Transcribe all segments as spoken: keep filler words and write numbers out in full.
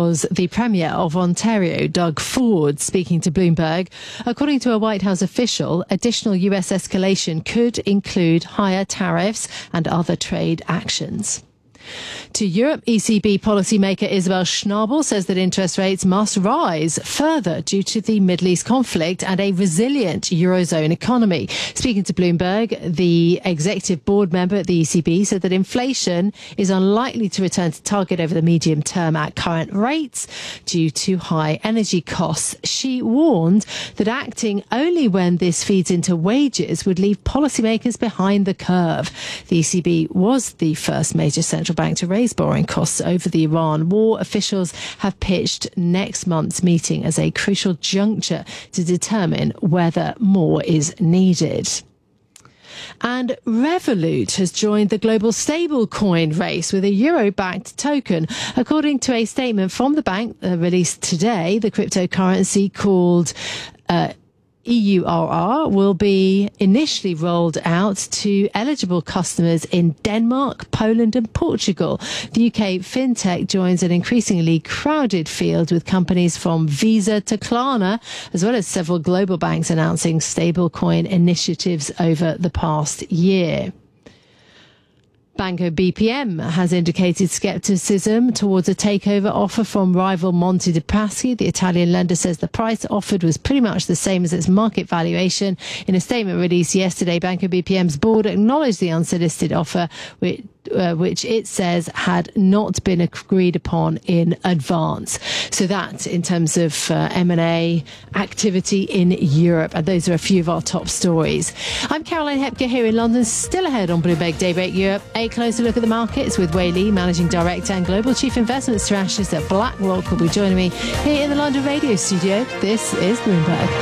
was the Premier of Ontario, Doug Ford, speaking to Bloomberg. According to a White House official, additional U S escalation could include higher tariffs and other trade actions. To Europe, E C B policymaker Isabel Schnabel says that interest rates must rise further due to the Middle East conflict and a resilient Eurozone economy. Speaking to Bloomberg, the executive board member at the E C B said that inflation is unlikely to return to target over the medium term at current rates due to high energy costs. She warned that acting only when this feeds into wages would leave policymakers behind the curve. The E C B was the first major central bank to raise borrowing costs over the Iran war. Officials have pitched next month's meeting as a crucial juncture to determine whether more is needed. And Revolut has joined the global stablecoin race with a euro-backed token. According to a statement from the bank uh, released today, the cryptocurrency called uh, E U R R will be initially rolled out to eligible customers in Denmark, Poland and Portugal. The U K fintech joins an increasingly crowded field with companies from Visa to Klarna, as well as several global banks announcing stablecoin initiatives over the past year. Banco B P M has indicated scepticism towards a takeover offer from rival Monte dei Paschi. The Italian lender says the price offered was pretty much the same as its market valuation. In a statement released yesterday, Banco B P M's board acknowledged the unsolicited offer, which Uh, which it says had not been agreed upon in advance. So that in terms of uh, M and A activity in Europe. And those are a few of our top stories. I'm Caroline Hepker here in London, still ahead on Bloomberg Daybreak Europe. A closer look at the markets with Wei Li, Managing Director and Global Chief Investment Strategist at BlackRock, will be joining me here in the London radio studio. This is Bloomberg.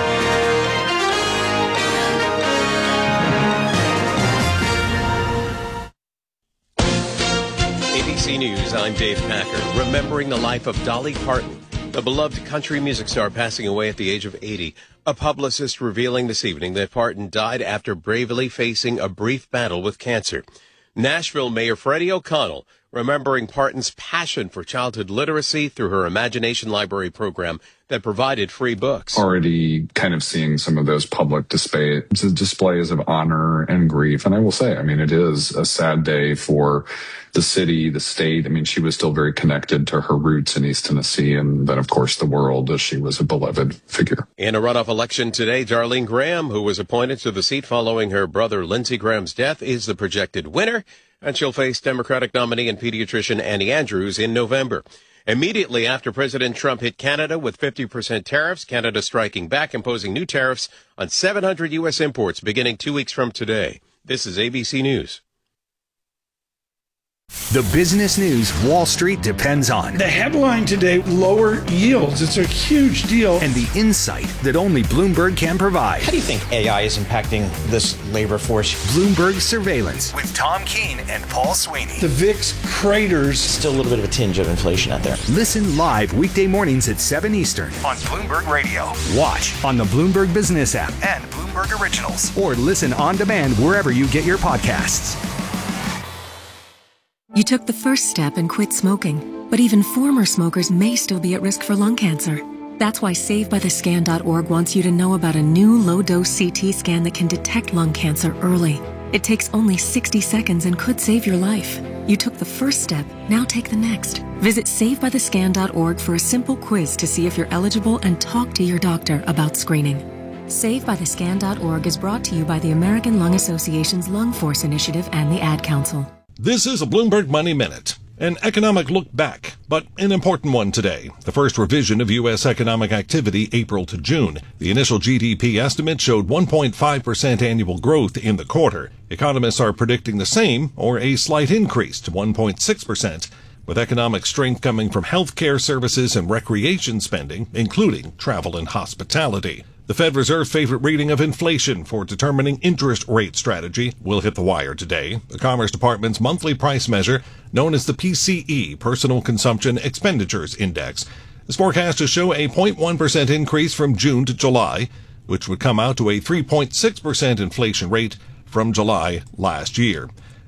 A B C News, I'm Dave Packer. Remembering the life of Dolly Parton, the beloved country music star passing away at the age of eighty. A publicist revealing this evening that Parton died after bravely facing a brief battle with cancer. Nashville Mayor Freddie O'Connell remembering Parton's passion for childhood literacy through her Imagination Library program that provided free books. Already kind of seeing some of those public display, displays of honor and grief. And I will say, I mean, it is a sad day for the city, the state. I mean, she was still very connected to her roots in East Tennessee and then, of course, the world, as she was a beloved figure. In a runoff election today, Darlene Graham, who was appointed to the seat following her brother Lindsey Graham's death, is the projected winner, and she'll face Democratic nominee and pediatrician Annie Andrews in November. Immediately after President Trump hit Canada with fifty percent tariffs, Canada striking back, imposing new tariffs on seven hundred U S imports beginning two weeks from today. This is A B C News. The business news Wall Street depends on. The headline today, lower yields. It's a huge deal. And the insight that only Bloomberg can provide. How do you think A I is impacting this labor force? Bloomberg Surveillance with Tom Keene and Paul Sweeney. The V I X craters. Still a little bit of a tinge of inflation out there. Listen live weekday mornings at seven Eastern on Bloomberg Radio. Watch on the Bloomberg Business app and Bloomberg Originals. Or listen on demand wherever you get your podcasts. You took the first step and quit smoking, but even former smokers may still be at risk for lung cancer. That's why Save By The Scan dot org wants you to know about a new low-dose C T scan that can detect lung cancer early. It takes only sixty seconds and could save your life. You took the first step, now take the next. Visit Save By The Scan dot org for a simple quiz to see if you're eligible and talk to your doctor about screening. Save By The Scan dot org is brought to you by the American Lung Association's Lung Force Initiative and the Ad Council. This is a Bloomberg Money Minute, an economic look back, but an important one today. The first revision of U S economic activity April to June. The initial G D P estimate showed one point five percent annual growth in the quarter. Economists are predicting the same or a slight increase to one point six percent, with economic strength coming from healthcare services and recreation spending, including travel and hospitality. The Fed Reserve's favorite reading of inflation for determining interest rate strategy will hit the wire today. The Commerce Department's monthly price measure, known as the P C E, Personal Consumption Expenditures Index, is forecast to show a zero point one percent increase from June to July, which would come out to a three point six percent inflation rate from July last year.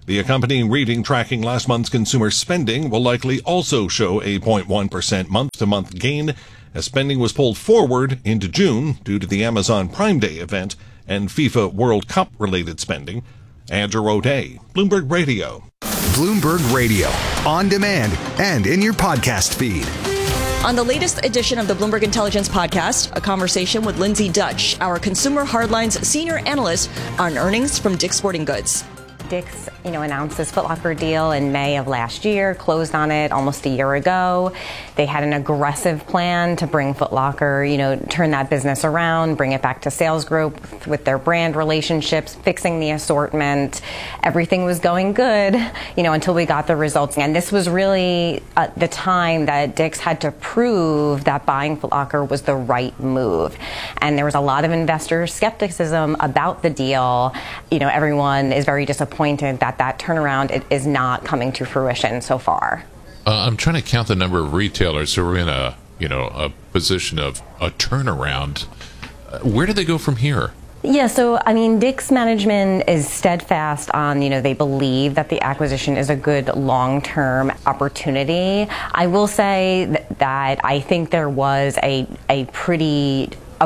The accompanying reading tracking last month's consumer spending will likely also show a zero point one percent month-to-month gain, as spending was pulled forward into June due to the Amazon Prime Day event and FIFA World Cup-related spending. Andrew O'Day, Bloomberg Radio. Bloomberg Radio, on demand and in your podcast feed. On the latest edition of the Bloomberg Intelligence Podcast, a conversation with Lindsay Dutch, our Consumer Hardlines senior analyst on earnings from Dick's Sporting Goods. Dick's, you know, announced this Foot Locker deal in May of last year, closed on it almost a year ago. They had an aggressive plan to bring Foot Locker, you know, turn that business around, bring it back to sales growth with their brand relationships, fixing the assortment. Everything was going good, you know, until we got the results. And this was really uh, the time that Dick's had to prove that buying Foot Locker was the right move. And there was a lot of investor skepticism about the deal. You know, everyone is very disappointed that that turnaround is not coming to fruition so far. Uh, I'm trying to count the number of retailers who are in a, you know, a position of a turnaround. Uh, where do they go from here? Yeah, so, I mean, Dick's management is steadfast on, you know, they believe that the acquisition is a good long-term opportunity. I will say th- that I think there was a, a pretty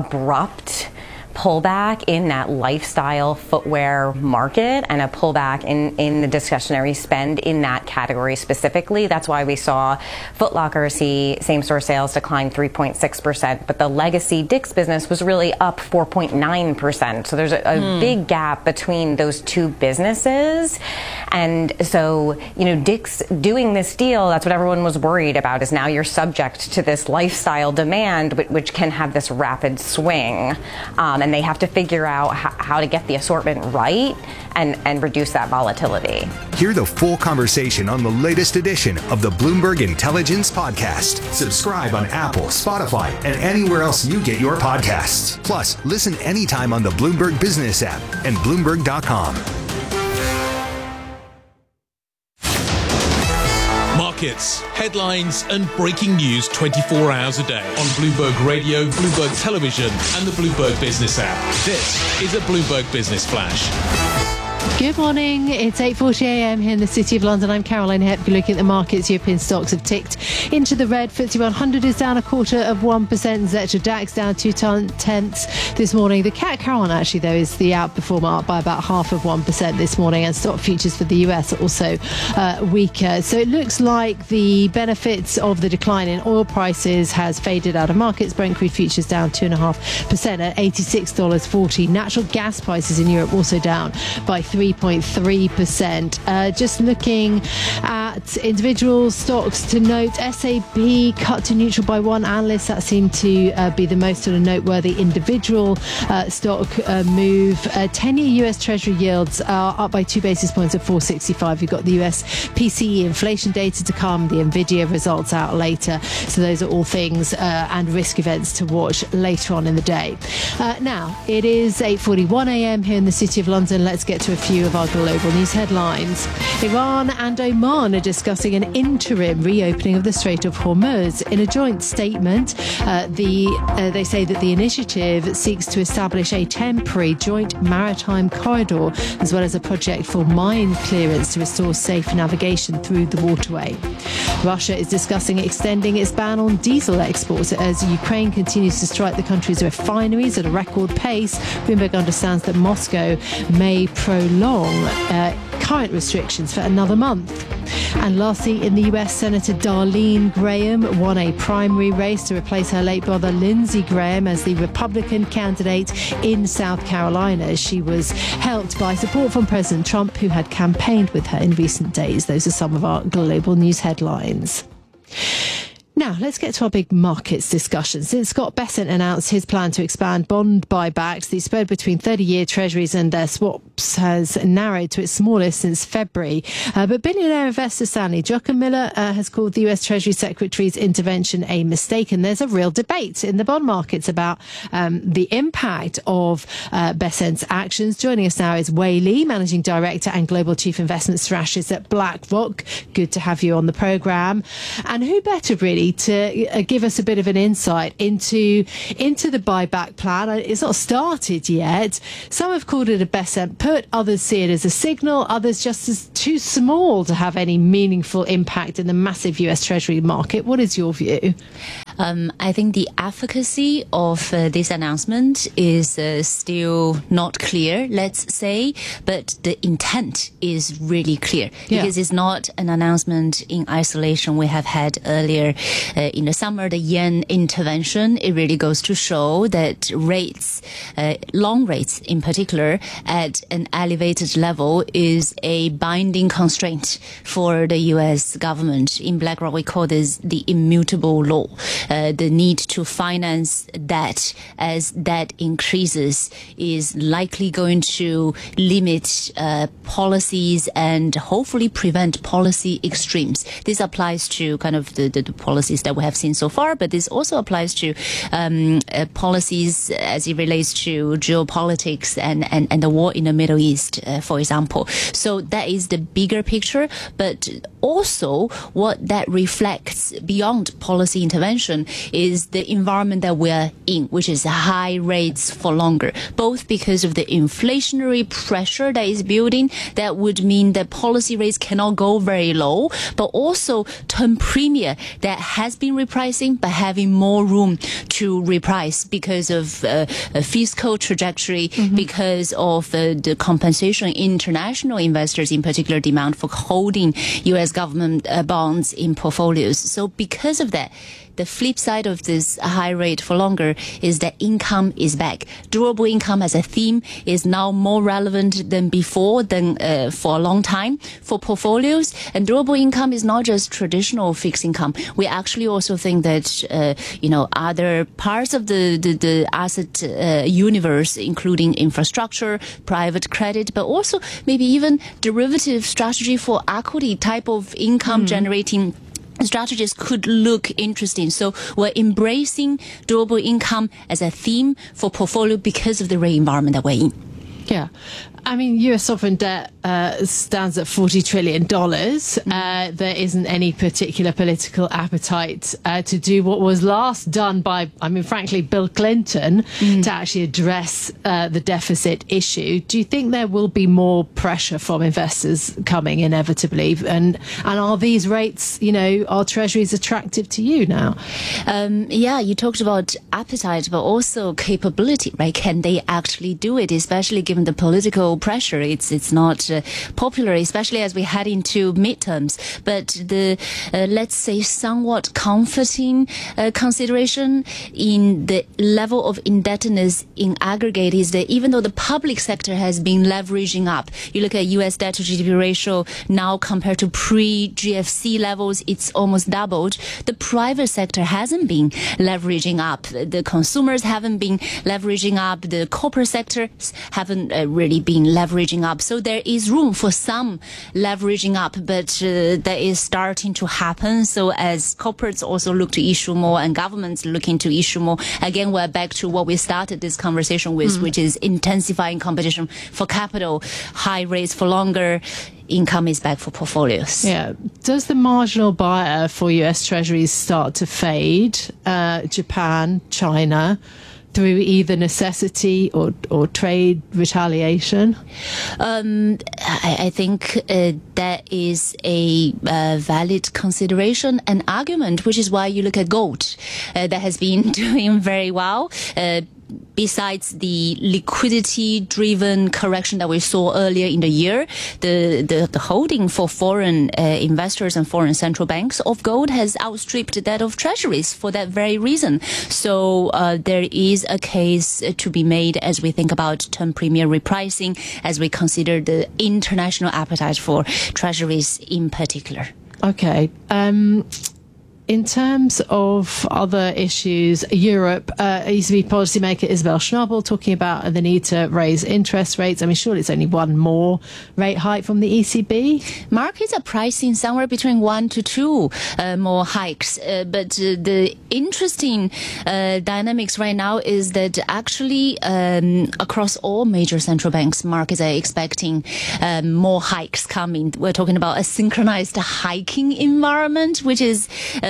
abrupt pullback in that lifestyle footwear market and a pullback in, in the discretionary spend in that category specifically. That's why we saw Foot Locker see same-store sales decline three point six percent, but the legacy Dick's business was really up four point nine percent. So there's a, a mm. big gap between those two businesses. And so, you know, Dick's doing this deal, that's what everyone was worried about, is now you're subject to this lifestyle demand, which can have this rapid swing. Um, and they have to figure out how, how to get the assortment right and, and reduce that volatility. Hear the full conversation on the latest edition of the Bloomberg Intelligence Podcast. Subscribe on Apple, Spotify, and anywhere else you get your podcasts. Plus, listen anytime on the Bloomberg Business app and Bloomberg dot com. Markets, headlines, and breaking news twenty-four hours a day on Bloomberg Radio, Bloomberg Television, and the Bloomberg Business app. This is a Bloomberg Business Flash. Good morning. It's eight forty a.m. here in the City of London. I'm Caroline Hepke. Looking at the markets, European stocks have ticked into the red. F T S E one hundred is down a quarter of one percent. Xetra DAX down two tenths this morning. The C A C Caron actually, though, is the outperformer, up by about half of one percent this morning. And stock futures for the U S are also uh, weaker. So it looks like the benefits of the decline in oil prices has faded out of markets. Brent crude futures down two point five percent at eighty-six dollars forty. Natural gas prices in Europe also down by three point three percent. Uh, just looking at individual stocks to note, S A P cut to neutral by one analyst. That seemed to uh, be the most sort of noteworthy individual uh, stock uh, move. Uh, ten-year U S Treasury yields are up by two basis points at four sixty-five. You've got the U S P C E inflation data to come, the Nvidia results out later. So those are all things uh, and risk events to watch later on in the day. Uh, now, it is eight forty-one a.m. here in the City of London. Let's get to a few of our global news headlines. Iran and Oman are discussing an interim reopening of the Strait of Hormuz. In a joint statement, uh, the uh, they say that the initiative seeks to establish a temporary joint maritime corridor, as well as a project for mine clearance to restore safe navigation through the waterway. Russia is discussing extending its ban on diesel exports as Ukraine continues to strike the country's refineries at a record pace. Bloomberg understands that Moscow may prolong uh, current restrictions for another month. And lastly, in the U S, Senator Darlene Graham won a primary race to replace her late brother Lindsey Graham as the Republican candidate in South Carolina. She was helped by support from President Trump, who had campaigned with her in recent days. Those are some of our global news headlines. Now, let's get to our big markets discussion. Since Scott Bessent announced his plan to expand bond buybacks, the spread between thirty-year treasuries and their swaps has narrowed to its smallest since February. Uh, but billionaire investor Stanley Druckenmiller uh, has called the U S Treasury Secretary's intervention a mistake. And there's a real debate in the bond markets about um, the impact of uh, Bessent's actions. Joining us now is Wei Li, Managing Director and Global Chief Investment Strategist at BlackRock. Good to have you on the programme. And who better, really, maybe to uh, give us a bit of an insight into into the buyback plan. It's not started yet. Some have called it a best put, others see it as a signal, others just as too small to have any meaningful impact in the massive U S Treasury market. What is your view? Um, I think the efficacy of uh, this announcement is uh, still not clear, let's say, but the intent is really clear Yeah. because it's not an announcement in isolation. We have had earlier uh, in the summer the yen intervention. It really goes to show that rates, uh, long rates in particular, at an elevated level is a binding constraint for the U S government. In BlackRock, we call this the immutable law. Uh, the need to finance debt as debt increases is likely going to limit uh, policies and hopefully prevent policy extremes. This applies to kind of the, the, the policies that we have seen so far, but this also applies to um, uh, policies as it relates to geopolitics and, and, and the war in the Middle East, uh, for example. So that is the bigger picture, but also what that reflects beyond policy intervention is the environment that we're in, which is high rates for longer, both because of the inflationary pressure that is building. That would mean that policy rates cannot go very low, but also term premium that has been repricing, but having more room to reprice because of uh, a fiscal trajectory, mm-hmm. because of uh, the compensation international investors, in particular demand for holding U S government uh, bonds in portfolios. So because of that, the flip side of this high rate for longer is that income is back. Durable income as a theme is now more relevant than before, than uh, for a long time for portfolios. And durable income is not just traditional fixed income. We actually also think that, uh, you know, other parts of the, the, the asset uh, universe, including infrastructure, private credit, but also maybe even derivative strategy for equity type of income mm. generating strategies could look interesting. So we're embracing durable income as a theme for portfolio because of the rate environment that we're in. Yeah. I mean, U S sovereign debt uh, stands at forty trillion dollars. Mm. Uh, there isn't any particular political appetite uh, to do what was last done by, I mean, frankly, Bill Clinton mm. to actually address uh, the deficit issue. Do you think there will be more pressure from investors coming inevitably? And and are these rates, you know, are treasuries attractive to you now? Um, yeah, you talked about appetite, but also capability, right? Can they actually do it, especially given the political pressure? It's it's not uh, popular, especially as we head into midterms. But the uh, let's say somewhat comforting uh, consideration in the level of indebtedness in aggregate is that even though the public sector has been leveraging up, you look at U S debt to G D P ratio now compared to pre-G F C levels, it's almost doubled. The private sector hasn't been leveraging up. The consumers haven't been leveraging up. The corporate sectors haven't uh, really been leveraging up. So there is room for some leveraging up, but uh, that is starting to happen. So as corporates also look to issue more and governments looking to issue more, again, we're back to what we started this conversation with, mm. which is intensifying competition for capital, high rates for longer. Income is back for portfolios. Yeah. Does the marginal buyer for U S Treasuries start to fade? Uh, Japan, China, through either necessity or, or trade retaliation? Um, I, I think uh, that is a uh, valid consideration and argument, which is why you look at gold uh, that has been doing very well. Uh, Besides the liquidity-driven correction that we saw earlier in the year, the, the, the holding for foreign uh, investors and foreign central banks of gold has outstripped that of treasuries for that very reason. So uh, there is a case to be made as we think about term premium repricing, as we consider the international appetite for treasuries in particular. Okay. Um In terms of other issues, Europe, uh, E C B policymaker Isabel Schnabel talking about the need to raise interest rates. I mean, surely it's only one more rate hike from the E C B. Markets are pricing somewhere between one to two uh, more hikes. Uh, but uh, the interesting uh, dynamics right now is that actually um, across all major central banks, markets are expecting um, more hikes coming. We're talking about a synchronized hiking environment, which is uh,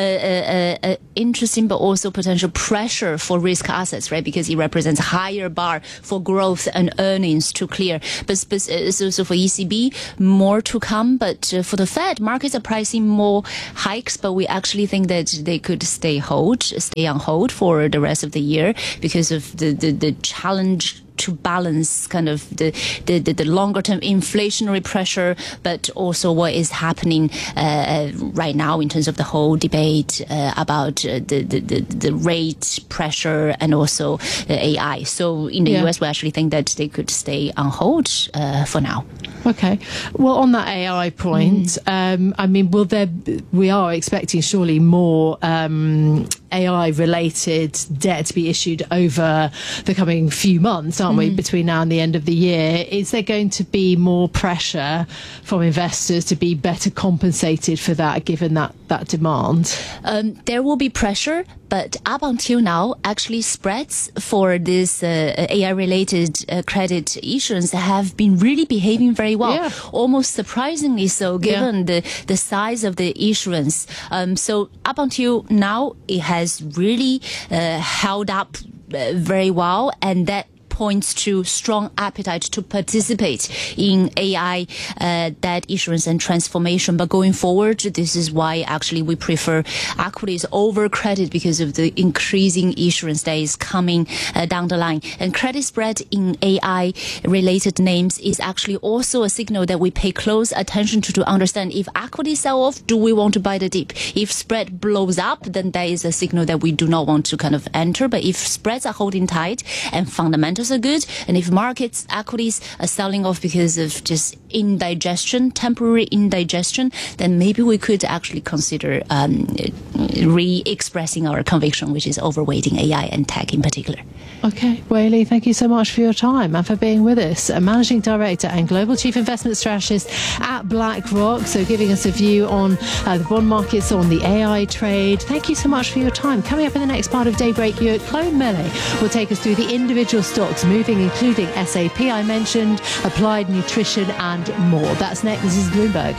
a, a, a interesting but also potential pressure for risk assets, right? Because it represents a higher bar for growth and earnings to clear. But, but so, so for E C B, more to come. But uh, for the Fed, markets are pricing more hikes, but we actually think that they could stay hold, stay on hold for the rest of the year because of the, the, the challenge to balance kind of the, the, the, the longer term inflationary pressure, but also what is happening uh, right now in terms of the whole debate uh, about uh, the, the, the, the rate pressure and also uh, A I. So in the yeah. U S, we actually think that they could stay on hold uh, for now. Okay. Well, on that A I point, mm. um, I mean, will there, we are expecting surely more um, A I related debt to be issued over the coming few months, aren't we, between now and the end of the year? Is there going to be more pressure from investors to be better compensated for that, given that, that demand? Um, there will be pressure, but up until now, actually spreads for this uh, A I-related uh, credit issuance have been really behaving very well, yeah. almost surprisingly so, given yeah. the, the size of the issuance. Um, so up until now, it has really uh, held up uh, very well, and that points to strong appetite to participate in A I uh, debt issuance and transformation. But going forward, this is why actually we prefer equities over credit because of the increasing issuance that is coming uh, down the line. And credit spread in A I related names is actually also a signal that we pay close attention to to understand if equities sell off, do we want to buy the dip? If spread blows up, then that is a signal that we do not want to kind of enter. But if spreads are holding tight and fundamentals are good, and if markets, equities are selling off because of just indigestion, temporary indigestion, then maybe we could actually consider um, re-expressing our conviction, which is overweighting A I and tech in particular. Okay, Wei-Li, thank you so much for your time and for being with us. A Managing Director and Global Chief Investment Strategist at BlackRock, so giving us a view on uh, the bond markets, on the A I trade. Thank you so much for your time. Coming up in the next part of Daybreak, Hewitt, Chloe Melee will take us through the individual stocks moving, including S A P I mentioned, Applied Nutrition and more. That's next. This is Bloomberg.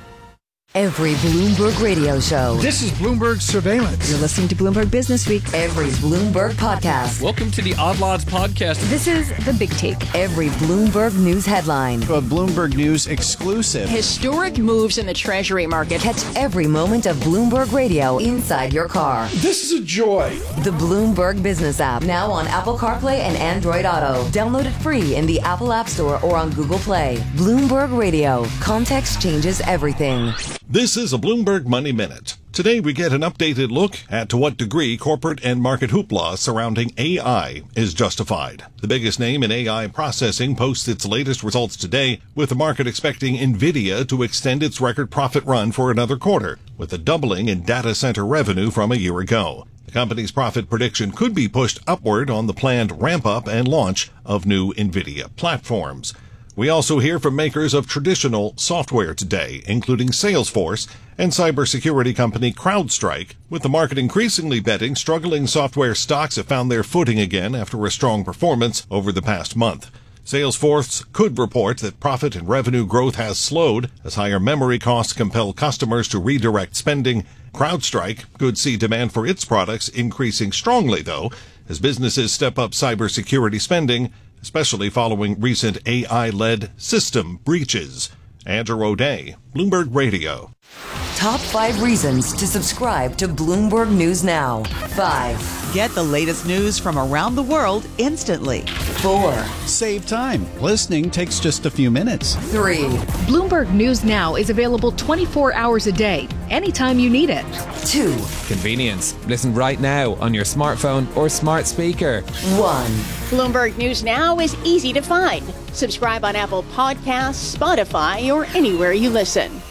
Every Bloomberg radio show. This is Bloomberg Surveillance. You're listening to Bloomberg Business Week. Every Bloomberg podcast. Welcome to the Odd Lots podcast. This is The Big Take. Every Bloomberg news headline. A Bloomberg News exclusive. Historic moves in the Treasury market. Catch every moment of Bloomberg radio inside your car. This is a joy. The Bloomberg Business app. Now on Apple CarPlay and Android Auto. Download it free in the Apple App Store or on Google Play. Bloomberg Radio. Context changes everything. This is a Bloomberg Money Minute. Today we get an updated look at to what degree corporate and market hoopla surrounding A I is justified. The biggest name in A I processing posts its latest results today, with the market expecting NVIDIA to extend its record profit run for another quarter, with a doubling in data center revenue from a year ago. The company's profit prediction could be pushed upward on the planned ramp-up and launch of new NVIDIA platforms. We also hear from makers of traditional software today, including Salesforce and cybersecurity company CrowdStrike, with the market increasingly betting struggling software stocks have found their footing again after a strong performance over the past month. Salesforce could report that profit and revenue growth has slowed as higher memory costs compel customers to redirect spending. CrowdStrike could see demand for its products increasing strongly, though, as businesses step up cybersecurity spending, especially following recent A I-led system breaches. Andrew O'Day, Bloomberg Radio. Top five reasons to subscribe to Bloomberg News Now. Five. Get the latest news from around the world instantly. Four. Save time. Listening takes just a few minutes. Three. Bloomberg News Now is available twenty-four hours a day, anytime you need it. Two. Convenience. Listen right now on your smartphone or smart speaker. One. Bloomberg News Now is easy to find. Subscribe on Apple Podcasts, Spotify, or anywhere you listen.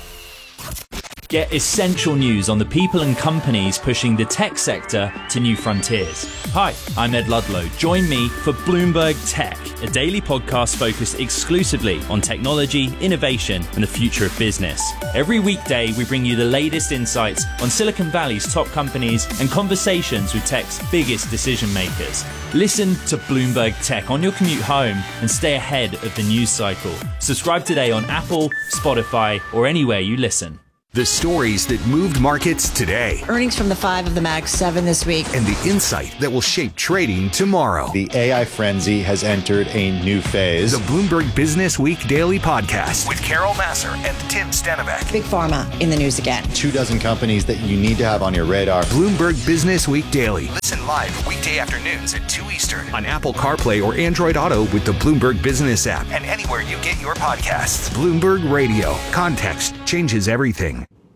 Get essential news on the people and companies pushing the tech sector to new frontiers. Hi, I'm Ed Ludlow. Join me for Bloomberg Tech, a daily podcast focused exclusively on technology, innovation, and the future of business. Every weekday, we bring you the latest insights on Silicon Valley's top companies and conversations with tech's biggest decision makers. Listen to Bloomberg Tech on your commute home and stay ahead of the news cycle. Subscribe today on Apple, Spotify, or anywhere you listen. The stories that moved markets today. Earnings from the five of the Mag seven this week. And the insight that will shape trading tomorrow. The A I frenzy has entered a new phase. The Bloomberg Business Week Daily Podcast with Carol Massar and Tim Stenivek. Big Pharma in the news again. Two dozen companies that you need to have on your radar. Bloomberg Business Week Daily. Listen live weekday afternoons at two Eastern on Apple CarPlay or Android Auto with the Bloomberg Business app and anywhere you get your podcasts. Bloomberg Radio. Context changes everything.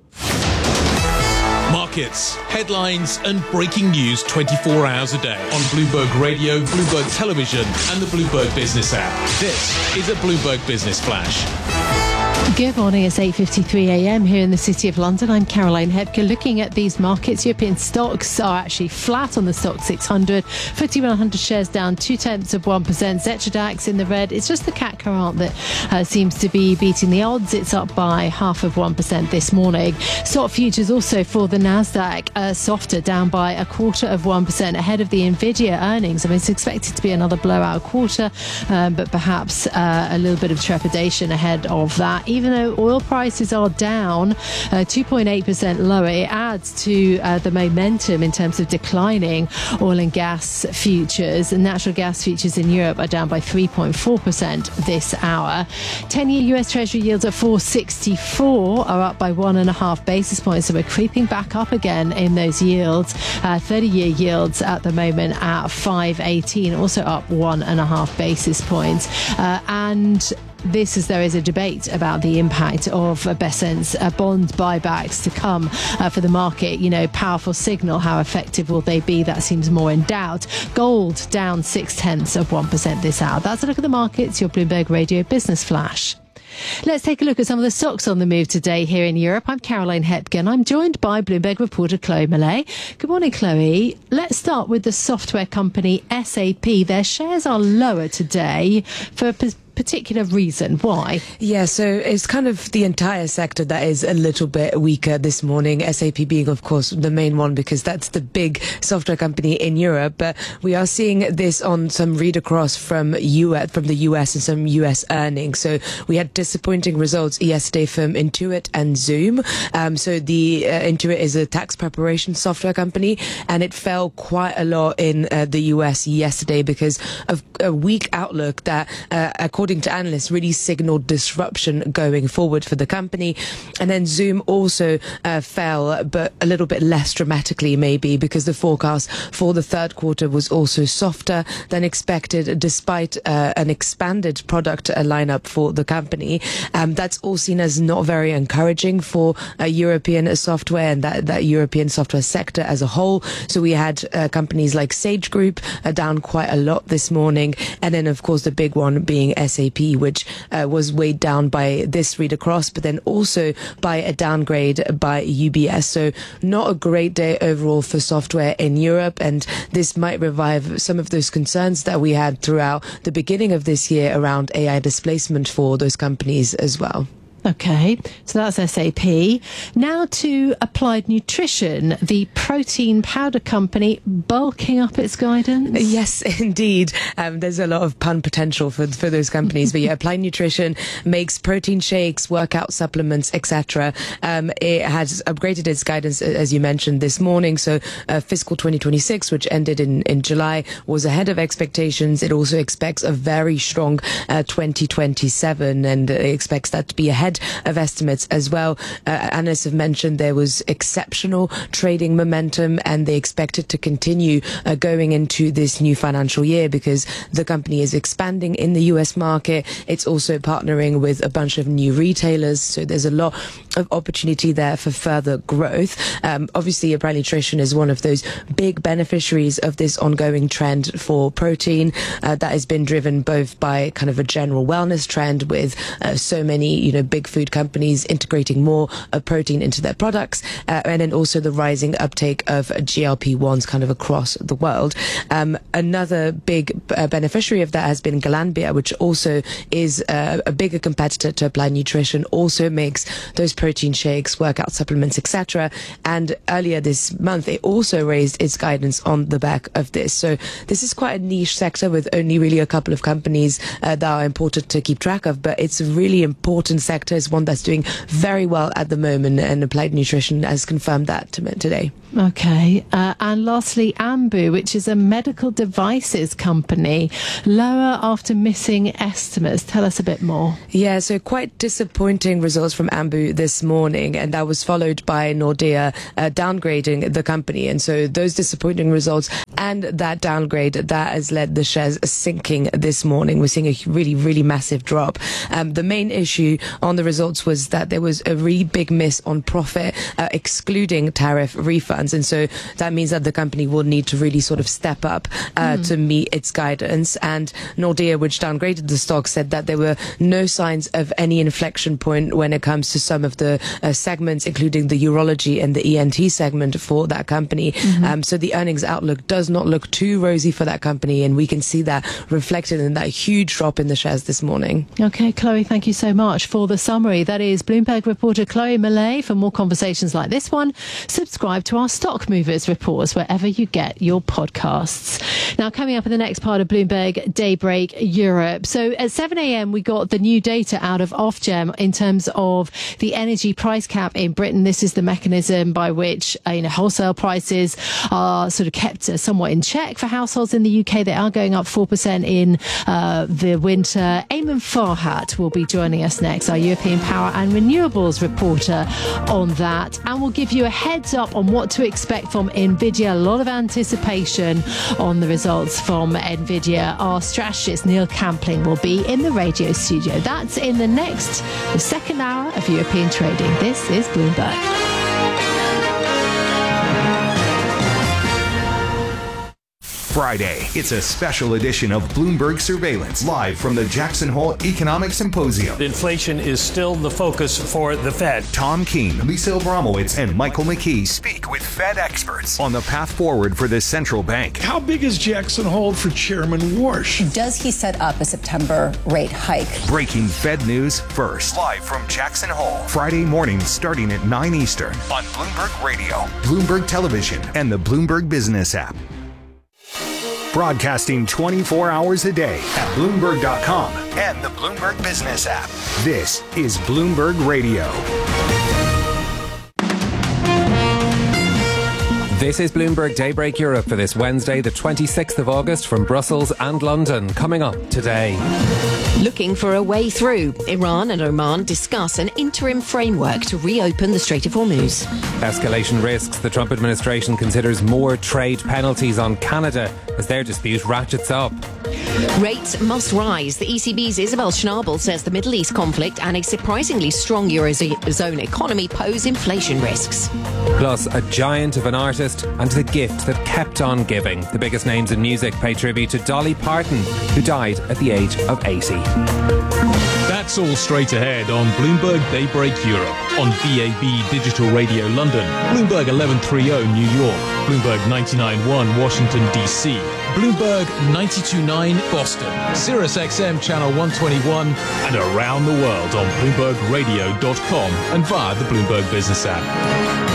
Markets, headlines, and breaking news twenty-four hours a day on Bloomberg Radio, Bloomberg Television, and the Bloomberg Business app. This is a Bloomberg Business Flash. Good morning, it's eight fifty-three a.m. here in the City of London. I'm Caroline Hepker. Looking at these markets, European stocks are actually flat on the stock six hundred. F T S E one hundred shares down two-tenths of one percent. Xetra DAX in the red. It's just the C A C Quarante that uh, seems to be beating the odds. It's up by half of one percent this morning. Stock futures also for the Nasdaq uh, softer, down by a quarter of one percent ahead of the Nvidia earnings. I mean, it's expected to be another blowout quarter, um, but perhaps uh, a little bit of trepidation ahead of that. Even though oil prices are down uh, two point eight percent lower, it adds to uh, the momentum in terms of declining oil and gas futures. And natural gas futures in Europe are down by three point four percent this hour. ten-year U S Treasury yields at four sixty-four are up by one and a half basis points. So we're creeping back up again in those yields. Uh, thirty-year yields at the moment at five eighteen, also up one and a half basis points. Uh, and This as there is a debate about the impact of uh, Besant's uh, bond buybacks to come uh, for the market. You know, powerful signal. How effective will they be? That seems more in doubt. Gold down six tenths of one percent this hour. That's a look at the markets. Your Bloomberg Radio Business Flash. Let's take a look at some of the stocks on the move today here in Europe. I'm Caroline Hepker and I'm joined by Bloomberg reporter Chloe Millay. Good morning, Chloe. Let's start with the software company S A P. Their shares are lower today for a particular reason. Why? Yeah, so it's kind of the entire sector that is a little bit weaker this morning, S A P being, of course, the main one because that's the big software company in Europe. But we are seeing this on some read across from U S, from the U S and some U S earnings. So we had disappointing results yesterday from Intuit and Zoom. Um, so the uh, Intuit is a tax preparation software company, and it fell quite a lot in uh, the U S yesterday because of a weak outlook that, uh, according according to analysts, really signaled disruption going forward for the company. And then Zoom also uh, fell, but a little bit less dramatically maybe, because the forecast for the third quarter was also softer than expected, despite uh, an expanded product uh, lineup for the company. Um, that's all seen as not very encouraging for uh, European software and that, that European software sector as a whole. So we had uh, companies like Sage Group uh, down quite a lot this morning. And then, of course, the big one being S A P, which uh, was weighed down by this read across, but then also by a downgrade by U B S. So not a great day overall for software in Europe. And this might revive some of those concerns that we had throughout the beginning of this year around A I displacement for those companies as well. Okay, so that's S A P. Now to Applied Nutrition, the protein powder company bulking up its guidance. Yes, indeed. Um, there's a lot of pun potential for for those companies. But yeah, Applied Nutrition makes protein shakes, workout supplements, et cetera. Um, it has upgraded its guidance, as you mentioned, this morning. So uh, fiscal twenty twenty-six, which ended in, in July, was ahead of expectations. It also expects a very strong uh, twenty twenty-seven, and it expects that to be ahead of estimates as well. Uh, analysts have mentioned there was exceptional trading momentum, and they expect it to continue uh, going into this new financial year because the company is expanding in the U S market. It's also partnering with a bunch of new retailers, so there's a lot of opportunity there for further growth. Um, obviously, Applied Nutrition is one of those big beneficiaries of this ongoing trend for protein uh, that has been driven both by kind of a general wellness trend with uh, so many, you know, big food companies integrating more uh, protein into their products, uh, and then also the rising uptake of G L P ones kind of across the world. Um, another big uh, beneficiary of that has been Glanbia, which also is uh, a bigger competitor to Applied Nutrition, also makes those protein shakes, workout supplements, et cetera. And earlier this month, it also raised its guidance on the back of this. So this is quite a niche sector with only really a couple of companies uh, that are important to keep track of, but it's a really important sector sector is one that's doing very well at the moment, and Applied Nutrition has confirmed that to today. Okay. Uh, and lastly, Ambu, which is a medical devices company, lower after missing estimates. Tell us a bit more. Yeah, so quite disappointing results from Ambu this morning, and that was followed by Nordea uh, downgrading the company. And so those disappointing results and that downgrade, that has led the shares sinking this morning. We're seeing a really, really massive drop. Um, the main issue on the results was that there was a really big miss on profit, uh, excluding tariff refunds. And so that means that the company will need to really sort of step up uh, mm. to meet its guidance. And Nordea, which downgraded the stock, said that there were no signs of any inflection point when it comes to some of the uh, segments, including the urology and the E N T segment for that company. Mm-hmm. Um, so the earnings outlook does not look too rosy for that company, and we can see that reflected in that huge drop in the shares this morning. Okay, Chloe, thank you so much for the summary. That is Bloomberg reporter Chloe Millay. For more conversations like this one, subscribe to our Stock Movers reports wherever you get your podcasts. Now, coming up in the next part of Bloomberg Daybreak Europe. So at seven a.m. we got the new data out of Ofgem in terms of the energy price cap in Britain. This is the mechanism by which uh, you know, wholesale prices are sort of kept uh, somewhat in check for households in the U K. They are going up four percent in uh, the winter. Eamon Farhat will be joining us next, our European Power and Renewables reporter on that. And we'll give you a heads up on what to expect from NVIDIA. A lot of anticipation on the results from NVIDIA. Our strategist Neil Campling will be in the radio studio. That's in the next, the second hour of European trading. This is Bloomberg. Friday, it's a special edition of Bloomberg Surveillance, live from the Jackson Hole Economic Symposium. Inflation is still the focus for the Fed. Tom Keene, Lisa Abramowitz, and Michael McKee speak with Fed experts on the path forward for the central bank. How big is Jackson Hole for Chairman Warsh? Does he set up a September rate hike? Breaking Fed news first, live from Jackson Hole, Friday morning starting at nine Eastern on Bloomberg Radio, Bloomberg Television, and the Bloomberg Business app. Broadcasting twenty-four hours a day at Bloomberg dot com and the Bloomberg Business app. This is Bloomberg Radio. This is Bloomberg Daybreak Europe for this Wednesday, the twenty-sixth of August, from Brussels and London. Coming up today. Looking for a way through, Iran and Oman discuss an interim framework to reopen the Strait of Hormuz. Escalation risks. The Trump administration considers more trade penalties on Canada as their dispute ratchets up. Rates must rise. The E C B's Isabel Schnabel says the Middle East conflict and a surprisingly strong Eurozone economy pose inflation risks. Plus, a giant of an artist and the gift that kept on giving. The biggest names in music pay tribute to Dolly Parton, who died at the age of eighty. That's all straight ahead on Bloomberg Daybreak Europe, on D A B Digital Radio London, Bloomberg eleven thirty New York, Bloomberg ninety-nine point one Washington, D C, Bloomberg ninety-two point nine Boston, Sirius X M Channel one twenty-one, and around the world on Bloomberg Radio dot com and via the Bloomberg Business app.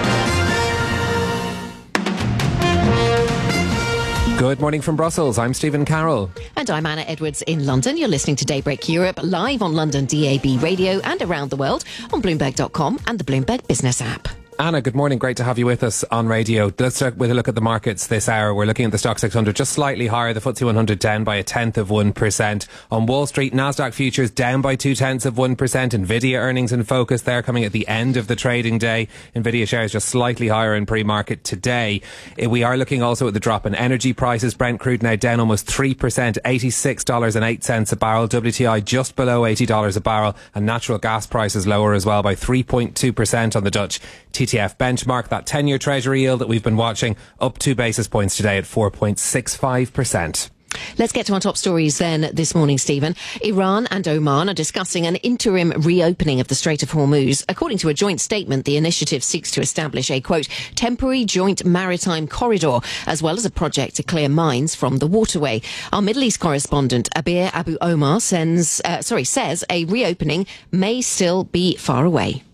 Good morning from Brussels. I'm Stephen Carroll. And I'm Anna Edwards in London. You're listening to Daybreak Europe, live on London D A B Radio and around the world on Bloomberg dot com and the Bloomberg Business app. Anna, good morning. Great to have you with us on radio. Let's start with a look at the markets this hour. We're looking at the Stock six hundred just slightly higher, the F T S E one hundred down by a tenth of one percent. On Wall Street, Nasdaq futures down by two tenths of one percent. Nvidia earnings in focus there, coming at the end of the trading day. Nvidia shares just slightly higher in pre-market today. We are looking also at the drop in energy prices. Brent crude now down almost three percent, eighty-six dollars and eight cents a barrel. W T I just below eighty dollars a barrel, and natural gas prices lower as well by three point two percent on the Dutch T T F benchmark. That ten-year Treasury yield that we've been watching up two basis points today at four point six five percent. Let's get to our top stories then this morning, Stephen. Iran and Oman are discussing an interim reopening of the Strait of Hormuz. According to a joint statement, the initiative seeks to establish a, quote, temporary joint maritime corridor, as well as a project to clear mines from the waterway. Our Middle East correspondent, Abir Abu Omar, sends, uh, sorry, says a reopening may still be far away.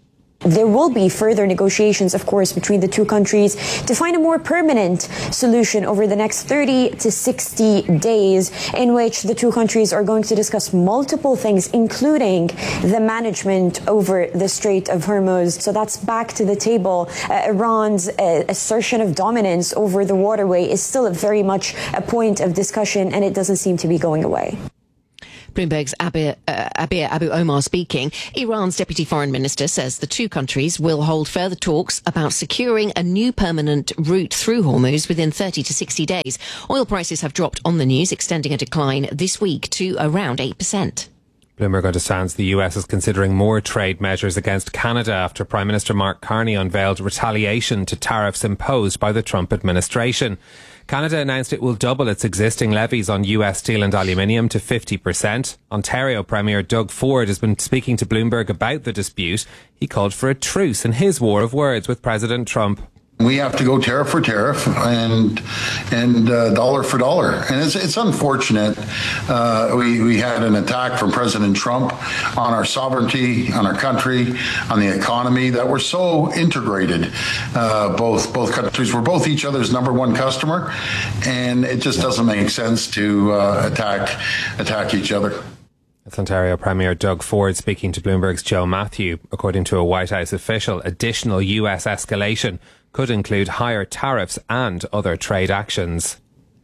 There will be further negotiations, of course, between the two countries to find a more permanent solution over the next thirty to sixty days, in which the two countries are going to discuss multiple things, including the management over the Strait of Hormuz. So that's back to the table. Uh, Iran's uh, assertion of dominance over the waterway is still very much a point of discussion, and it doesn't seem to be going away. Bloomberg's Abir, uh, Abir Abu Omar speaking. Iran's deputy foreign minister says the two countries will hold further talks about securing a new permanent route through Hormuz within thirty to sixty days. Oil prices have dropped on the news, extending a decline this week to around eight percent. Bloomberg understands the U S is considering more trade measures against Canada after Prime Minister Mark Carney unveiled retaliation to tariffs imposed by the Trump administration. Canada announced it will double its existing levies on U S steel and aluminium to fifty percent. Ontario Premier Doug Ford has been speaking to Bloomberg about the dispute. He called for a truce in his war of words with President Trump. We have to go tariff for tariff and and uh, dollar for dollar. And it's, it's unfortunate. Uh, we, we had an attack from President Trump on our sovereignty, on our country, on the economy, that we're so integrated. Uh, both both countries were both each other's number one customer. And it just doesn't make sense to uh, attack attack each other. That's Ontario Premier Doug Ford speaking to Bloomberg's Joe Matthew. According to a White House official, additional U S escalation could include higher tariffs and other trade actions.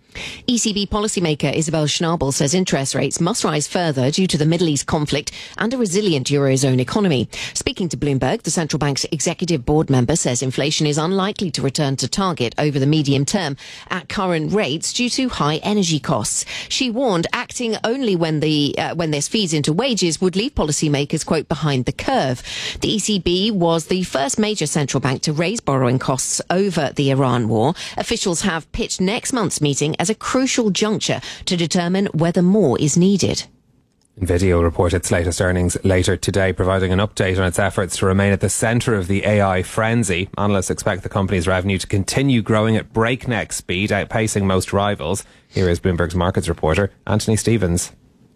E C B policymaker Isabel Schnabel says interest rates must rise further due to the Middle East conflict and a resilient Eurozone economy. Speaking to Bloomberg, the central bank's executive board member says inflation is unlikely to return to target over the medium term at current rates due to high energy costs. She warned acting only when the uh, when this feeds into wages would leave policymakers, quote, behind the curve. The E C B was the first major central bank to raise borrowing costs over the Iran war. Officials have pitched next month's meeting as a crucial juncture to determine whether more is needed. Nvidia will report its latest earnings later today, providing an update on its efforts to remain at the centre of the A I frenzy. Analysts expect the company's revenue to continue growing at breakneck speed, outpacing most rivals. Here is Bloomberg's markets reporter, Anthony Stevens.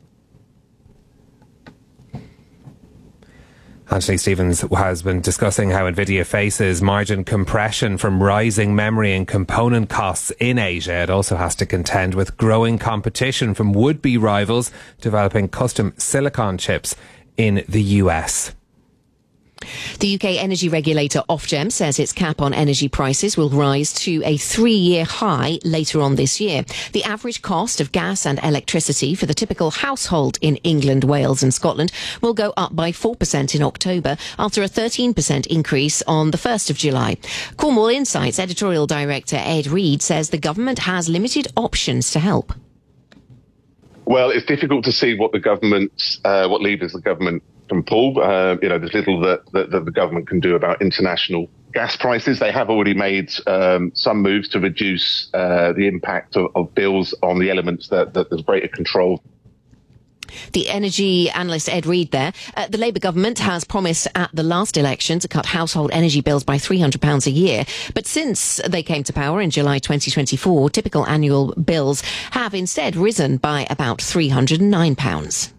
Anthony Stevens has been discussing how Nvidia faces margin compression from rising memory and component costs in Asia. It also has to contend with growing competition from would-be rivals developing custom silicon chips in the U S. The U K energy regulator Ofgem says its cap on energy prices will rise to a three-year high later on this year. The average cost of gas and electricity for the typical household in England, Wales and Scotland will go up by four percent in October after a thirteen percent increase on the first of July. Cornwall Insights editorial director Ed Reid says the government has limited options to help. Well, it's difficult to see what the government, uh, what levers the government can pull. Uh, you know, there's little that, that, that the government can do about international gas prices. They have already made um, some moves to reduce uh, the impact of, of bills on the elements that, that there's greater control. The energy analyst Ed Reid there. Uh, the Labour government has promised at the last election to cut household energy bills by three hundred pounds a year. But since they came to power in July twenty twenty-four, typical annual bills have instead risen by about three hundred nine pounds.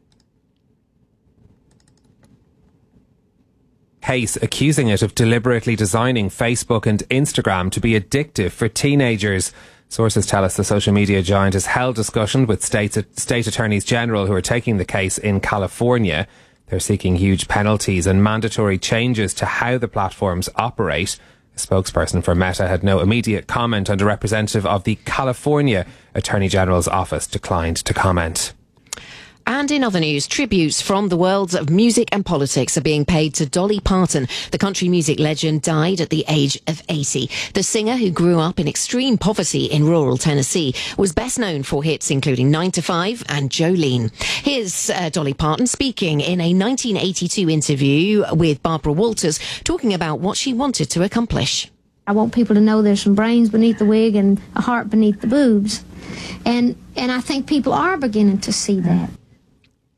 Case accusing it of deliberately designing Facebook and Instagram to be addictive for teenagers. Sources tell us the social media giant has held discussion with state, state attorneys general who are taking the case in California. They're seeking huge penalties and mandatory changes to how the platforms operate. A spokesperson for Meta had no immediate comment, and a representative of the California Attorney General's office declined to comment. And in other news, tributes from the worlds of music and politics are being paid to Dolly Parton. The country music legend died at the age of eighty. The singer, who grew up in extreme poverty in rural Tennessee, was best known for hits including nine to five and Jolene. Here's uh, Dolly Parton speaking in a nineteen eighty-two interview with Barbara Walters, talking about what she wanted to accomplish. I want people to know there's some brains beneath the wig and a heart beneath the boobs. And, and I think people are beginning to see that.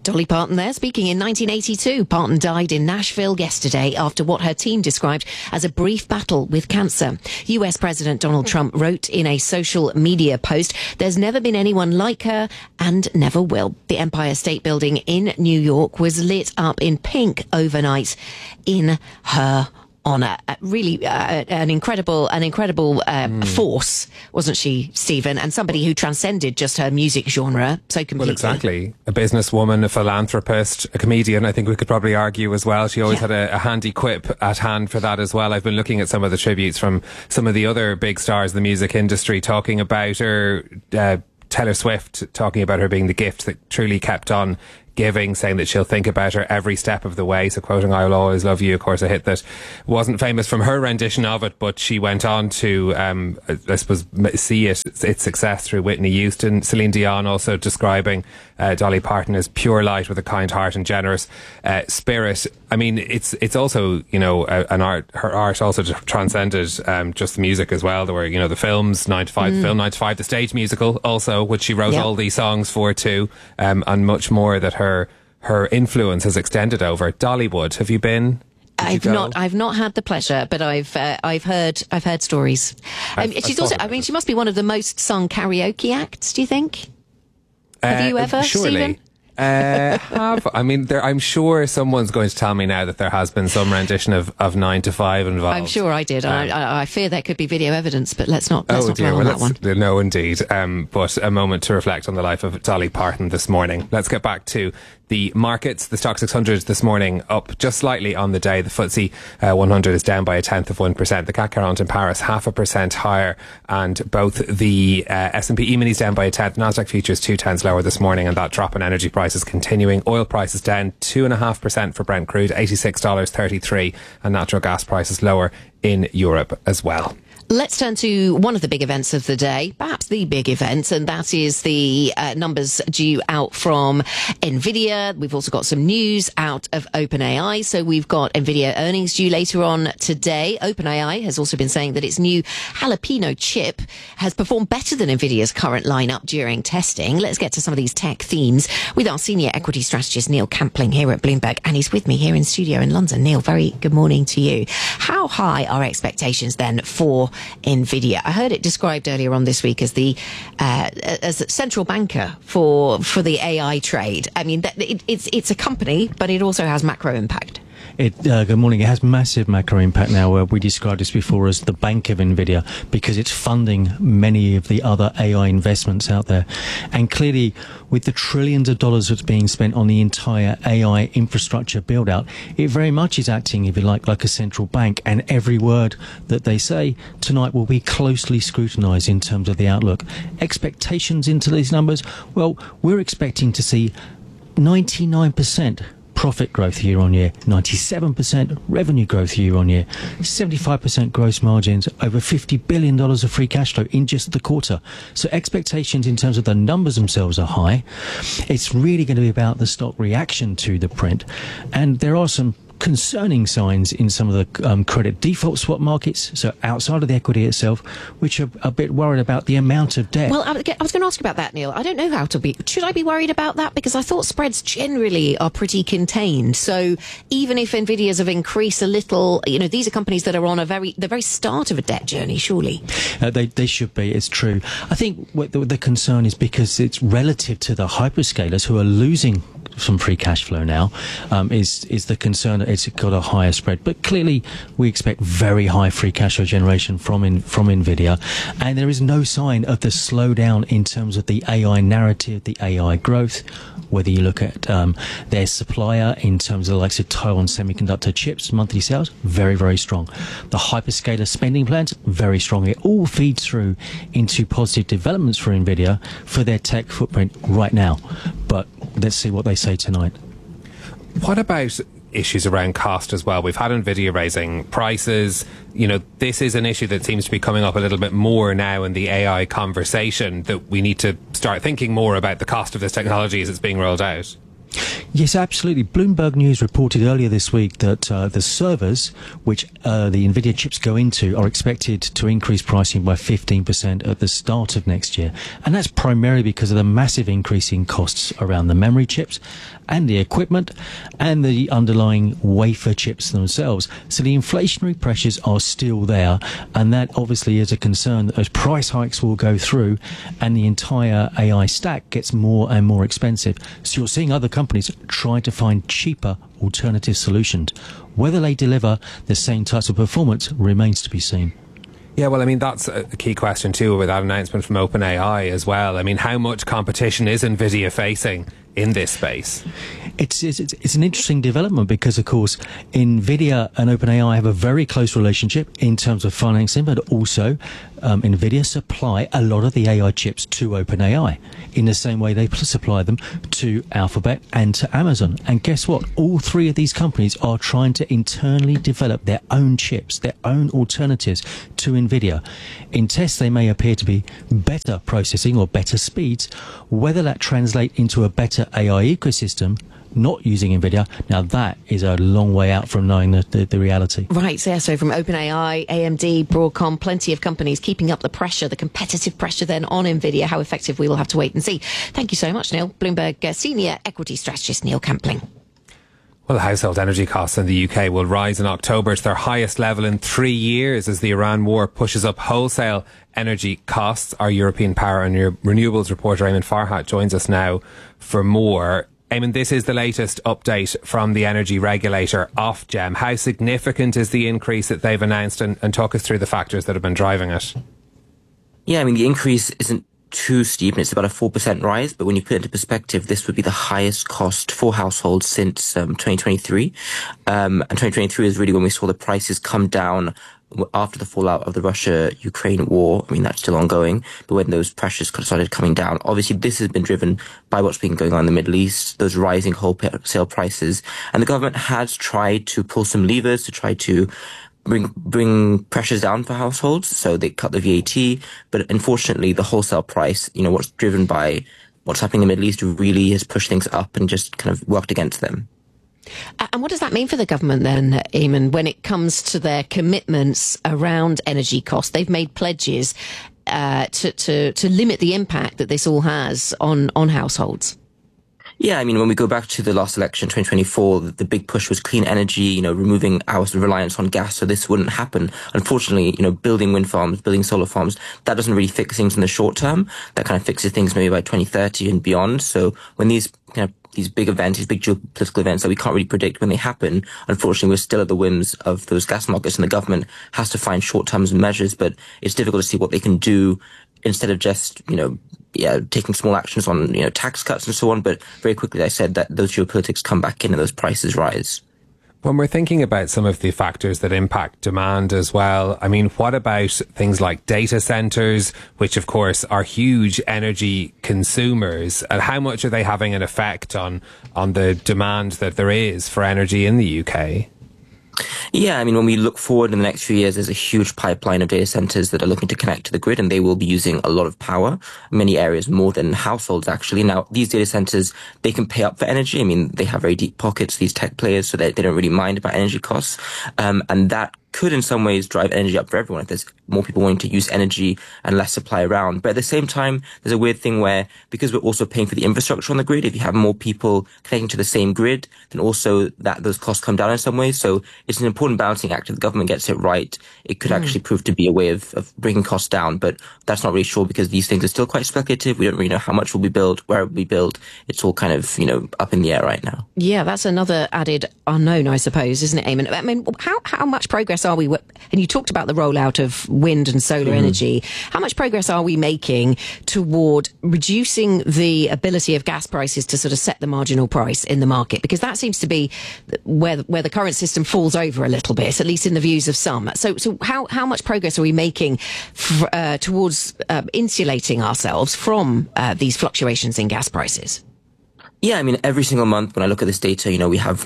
Dolly Parton there, speaking in nineteen eighty-two. Parton died in Nashville yesterday after what her team described as a brief battle with cancer. U S President Donald Trump wrote in a social media post, "There's never been anyone like her and never will." The Empire State Building in New York was lit up in pink overnight in her honour. Uh, really, uh, an incredible, an incredible uh, mm. force, wasn't she, Stephen? And somebody who transcended just her music genre so completely. Well, exactly. A businesswoman, a philanthropist, a comedian. I think we could probably argue as well. She always yeah. had a, a handy quip at hand for that as well. I've been looking at some of the tributes from some of the other big stars of the music industry, talking about her. Uh, Taylor Swift talking about her being the gift that truly kept on giving, saying that she'll think about her every step of the way. So quoting "I Will Always Love You," of course, a hit that wasn't famous from her rendition of it, but she went on to, um, I suppose, see it, its success through Whitney Houston. Celine Dion also describing uh, Dolly Parton as pure light with a kind heart and generous uh, spirit. I mean, it's it's also, you know, uh, an art. Her art also transcended um, just the music as well. There were, you know, the films, nine to five, mm. the film nine to five, the stage musical also, which she wrote yep. all these songs for too, um, and much more that her Her, her influence has extended over. Dollywood, have you been? Did I've you not. I've not had the pleasure, but I've uh, I've heard I've heard stories. Um, I've, she's I've also. I mean, she must be one of the most sung karaoke acts. Do you think? Uh, have you ever, surely. Stephen? uh, have I mean, there, I'm sure someone's going to tell me now that there has been some rendition of, of nine to five involved. I'm sure I did. Um, I, I, I fear there could be video evidence, but let's not. Let's oh not dear, dwell well, on that one. No, indeed. Um, but a moment to reflect on the life of Dolly Parton this morning. Let's get back to the markets. The Stock six hundred this morning up just slightly on the day. The F T S E uh, one hundred is down by a tenth of one percent. The C A C quarante in Paris half a percent higher, and both the uh, S and P E-minis down by a tenth. Nasdaq futures two tenths lower this morning, and that drop in energy prices continuing. Oil prices down two and a half percent for Brent crude, eighty-six dollars thirty-three, and natural gas prices lower in Europe as well. Let's turn to one of the big events of the day, perhaps the big event, and that is the uh, numbers due out from Nvidia. We've also got some news out of OpenAI. So we've got Nvidia earnings due later on today. OpenAI has also been saying that its new Jalapeno chip has performed better than Nvidia's current lineup during testing. Let's get to some of these tech themes with our senior equity strategist, Neil Campling, here at Bloomberg, and he's with me here in studio in London. Neil, very good morning to you. How high are expectations then for Nvidia? I heard it described earlier on this week as the uh, as a central banker for for the A I trade. I mean, that, it, it's it's a company, but it also has macro impact. It, uh, good morning. It has massive macro impact now. Uh, we described this before as the bank of Nvidia because it's funding many of the other A I investments out there. And clearly, with the trillions of dollars that's being spent on the entire A I infrastructure build out, it very much is acting, if you like, like a central bank. And every word that they say tonight will be closely scrutinized in terms of the outlook. Expectations into these numbers? Well, we're expecting to see ninety-nine percent profit growth year on year, ninety-seven percent revenue growth year on year, seventy-five percent gross margins, over fifty billion dollars of free cash flow in just the quarter. So expectations in terms of the numbers themselves are high. It's really going to be about the stock reaction to the print. And there are some concerning signs in some of the um, credit default swap markets, so outside of the equity itself, which are a bit worried about the amount of debt. Well, I was going to ask about that, Neil. I don't know how to be. Should I be worried about that? Because I thought spreads generally are pretty contained. So even if Nvidia's have increased a little, you know, these are companies that are on a very the very start of a debt journey, surely. Uh, they they should be. It's true. I think what the, the concern is because it's relative to the hyperscalers who are losing some free cash flow now, um, is is the concern that it's got a higher spread. But clearly, we expect very high free cash flow generation from in, from Nvidia, and there is no sign of the slowdown in terms of the A I narrative, the A I growth. Whether you look at um, their supplier in terms of the likes of Taiwan Semiconductor chips, monthly sales, very, very strong. The hyperscaler spending plans, very strong. It all feeds through into positive developments for Nvidia for their tech footprint right now. But let's see what they say tonight. What about issues around cost as well? We've had Nvidia raising prices. You know, this is an issue that seems to be coming up a little bit more now in the A I conversation, that we need to start thinking more about the cost of this technology as it's being rolled out. Yes, absolutely. Bloomberg News reported earlier this week that uh, the servers, which uh, the NVIDIA chips go into, are expected to increase pricing by fifteen percent at the start of next year. And that's primarily because of the massive increase in costs around the memory chips and the equipment and the underlying wafer chips themselves. So the inflationary pressures are still there, and that obviously is a concern that those price hikes will go through and the entire A I stack gets more and more expensive. So you're seeing other companies try to find cheaper alternative solutions. Whether they deliver the same types of performance remains to be seen. Yeah, well, I mean, that's a key question too with that announcement from OpenAI as well. I mean, how much competition is NVIDIA facing in this space? It's, it's it's an interesting development because, of course, NVIDIA and OpenAI have a very close relationship in terms of financing, but also um, NVIDIA supply a lot of the A I chips to OpenAI in the same way they supply them to Alphabet and to Amazon. And guess what? All three of these companies are trying to internally develop their own chips, their own alternatives to NVIDIA. In tests, they may appear to be better processing or better speeds. Whether that translates into a better A I ecosystem not using NVIDIA, now that is a long way out from knowing the, the, the reality. Right, so, yeah, so from OpenAI, A M D, Broadcom, plenty of companies keeping up the pressure, the competitive pressure then on NVIDIA. How effective, we will have to wait and see. Thank you so much, Neil. Bloomberg uh, Senior Equity Strategist Neil Campling. Well, household energy costs in the U K will rise in October to their highest level in three years as the Iran war pushes up wholesale energy costs. Our European power and renewables reporter Eamon Farhat joins us now for more. Eamon, this is the latest update from the energy regulator, Ofgem. How significant is the increase that they've announced, and, and talk us through the factors that have been driving it? Yeah, I mean, the increase isn't too steep, and it's about a four percent rise, but when you put it into perspective, this would be the highest cost for households since um, twenty twenty-three. Um, and twenty twenty-three is really when we saw the prices come down after the fallout of the Russia-Ukraine war. I mean, that's still ongoing, but when those pressures started coming down, obviously this has been driven by what's been going on in the Middle East, those rising wholesale prices. And the government has tried to pull some levers to try to bring bring pressures down for households. So they cut the V A T, but unfortunately the wholesale price, you know, what's driven by what's happening in the Middle East really has pushed things up and just kind of worked against them. And what does that mean for the government then, Eamon, when it comes to their commitments around energy costs? They've made pledges uh, to, to, to limit the impact that this all has on, on households. Yeah, I mean, when we go back to the last election, twenty twenty-four, the big push was clean energy, you know, removing our reliance on gas so this wouldn't happen. Unfortunately, you know, building wind farms, building solar farms, that doesn't really fix things in the short term. That kind of fixes things maybe by twenty thirty and beyond. So when these kind of these big events, these big geopolitical events that we can't really predict when they happen, unfortunately, we're still at the whims of those gas markets, and the government has to find short-term measures, but it's difficult to see what they can do instead of just, you know, yeah, taking small actions on, you know, tax cuts and so on. But very quickly, I said that those geopolitics come back in and those prices rise. When we're thinking about some of the factors that impact demand as well, I mean, what about things like data centers, which of course are huge energy consumers, and how much are they having an effect on, on the demand that there is for energy in the U K? Yeah, I mean, when we look forward in the next few years, there's a huge pipeline of data centers that are looking to connect to the grid, and they will be using a lot of power, many areas more than households, actually. Now, these data centers, they can pay up for energy. I mean, they have very deep pockets, these tech players, so they, they don't really mind about energy costs. Um, and that could in some ways drive energy up for everyone if there's more people wanting to use energy and less supply around. But at the same time, there's a weird thing where, because we're also paying for the infrastructure on the grid, if you have more people connecting to the same grid, then also that those costs come down in some ways. So it's an important balancing act. If the government gets it right, it could mm. actually prove to be a way of, of bringing costs down. But that's not really sure because these things are still quite speculative. We don't really know how much will be built, where it will be built. It's all kind of, you know, up in the air right now. Yeah, that's another added unknown, I suppose, isn't it, Eamon? I mean, how, how much progress are we, and you talked about the rollout of wind and solar mm. energy, how much progress are we making toward reducing the ability of gas prices to sort of set the marginal price in the market? Because that seems to be where, where the current system falls over a little bit, at least in the views of some. So, so how, how much progress are we making f- uh, towards uh, insulating ourselves from uh, these fluctuations in gas prices? Yeah, I mean, every single month when I look at this data, you know, we have kind of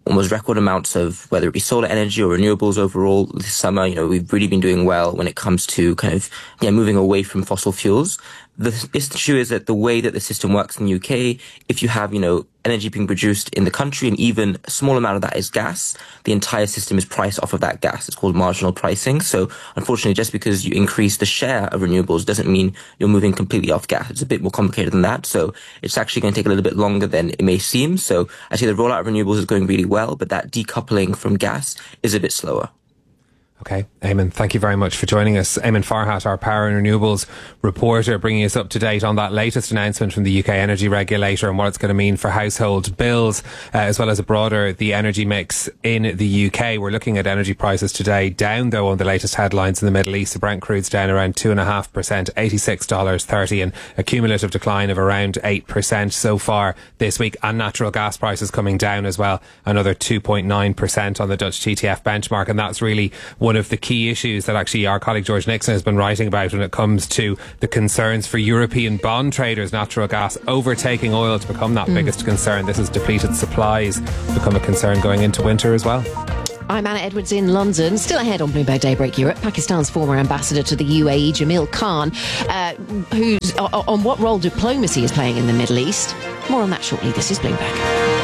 almost record amounts of whether it be solar energy or renewables overall this summer. You know, we've really been doing well when it comes to kind of, yeah, moving away from fossil fuels. The issue is that the way that the system works in the U K, if you have, you know, energy being produced in the country and even a small amount of that is gas, the entire system is priced off of that gas. It's called marginal pricing. So unfortunately, just because you increase the share of renewables doesn't mean you're moving completely off gas. It's a bit more complicated than that. So it's actually going to take a little bit longer than it may seem. So I say the rollout of renewables is going really well, but that decoupling from gas is a bit slower. Okay, Eamon, thank you very much for joining us. Eamon Farhat, our power and renewables reporter, bringing us up to date on that latest announcement from the U K energy regulator and what it's going to mean for household bills, uh, as well as a broader the energy mix in the U K. We're looking at energy prices today down, though, on the latest headlines in the Middle East. The Brent crude's down around two point five percent, eighty-six dollars thirty, and a cumulative decline of around eight percent so far this week. And natural gas prices coming down as well, another two point nine percent on the Dutch T T F benchmark. And that's really one of the key issues that actually our colleague George Nixon has been writing about when it comes to the concerns for European bond traders, natural gas overtaking oil to become that mm. biggest concern. This has depleted supplies, become a concern going into winter as well. I'm Anna Edwards in London. Still ahead on Bloomberg Daybreak Europe, Pakistan's former ambassador to the U A E, Jamil Khan, uh, who's uh, on what role diplomacy is playing in the Middle East. More on that shortly. This is Bloomberg.